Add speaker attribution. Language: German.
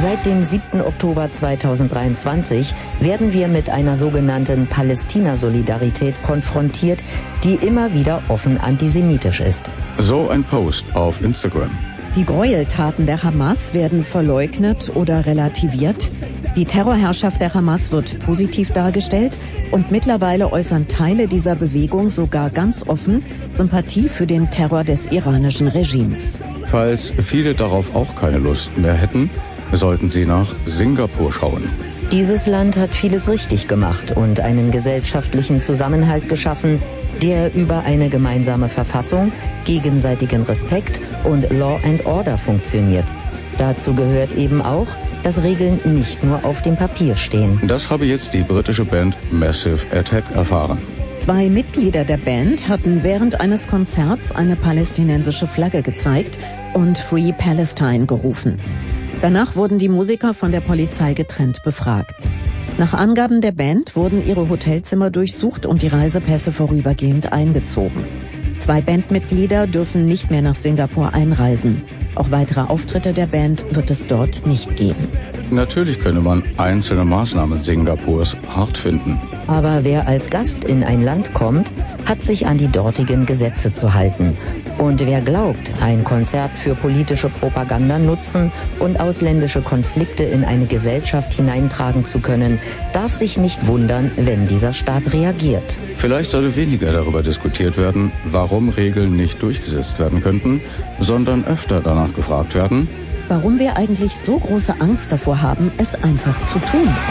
Speaker 1: Seit dem 7. Oktober 2023 werden wir mit einer sogenannten Palästina-Solidarität konfrontiert, die immer wieder offen antisemitisch ist.
Speaker 2: So ein Post auf Instagram.
Speaker 3: Die Gräueltaten der Hamas werden verleugnet oder relativiert. Die Terrorherrschaft der Hamas wird positiv dargestellt und mittlerweile äußern Teile dieser Bewegung sogar ganz offen Sympathie für den Terror des iranischen Regimes.
Speaker 2: Falls viele darauf auch keine Lust mehr hätten, sollten sie nach Singapur schauen.
Speaker 1: Dieses Land hat vieles richtig gemacht und einen gesellschaftlichen Zusammenhalt geschaffen, der über eine gemeinsame Verfassung, gegenseitigen Respekt und Law and Order funktioniert. Dazu gehört eben auch, dass Regeln nicht nur auf dem Papier stehen.
Speaker 2: Das habe jetzt die britische Band Massive Attack erfahren.
Speaker 3: 2 Mitglieder der Band hatten während eines Konzerts eine palästinensische Flagge gezeigt und Free Palestine gerufen. Danach wurden die Musiker von der Polizei getrennt befragt. Nach Angaben der Band wurden ihre Hotelzimmer durchsucht und die Reisepässe vorübergehend eingezogen. 2 Bandmitglieder dürfen nicht mehr nach Singapur einreisen. Auch weitere Auftritte der Band wird es dort nicht geben.
Speaker 2: Natürlich könne man einzelne Maßnahmen Singapurs hart finden.
Speaker 1: Aber wer als Gast in ein Land kommt, hat sich an die dortigen Gesetze zu halten. Und wer glaubt, ein Konzert für politische Propaganda nutzen und ausländische Konflikte in eine Gesellschaft hineintragen zu können, darf sich nicht wundern, wenn dieser Staat reagiert.
Speaker 2: Vielleicht sollte weniger darüber diskutiert werden, warum Regeln nicht durchgesetzt werden könnten, sondern öfter danach gefragt werden,
Speaker 3: warum wir eigentlich so große Angst davor haben, es einfach zu tun.